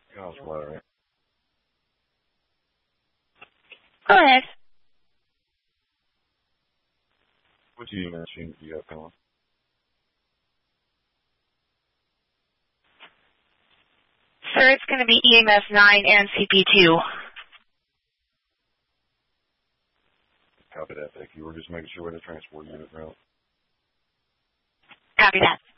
I'll swear it. Go ahead. Which email machine do you have going? Sir, it's going to be EMS 9 and CP2. Copy that, thank you. We're just making sure we're the transport unit route. Copy that.